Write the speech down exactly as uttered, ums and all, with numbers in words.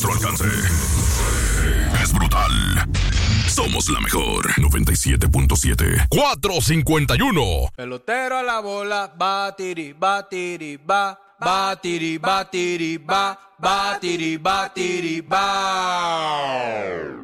nuestro alcance. Es brutal. Somos la mejor. noventa y siete punto siete. cuatrocientos cincuenta y uno. Pelotero a la bola, batiri, batiri, ba, batiri, batiri, ba, batiri, batiri, ba.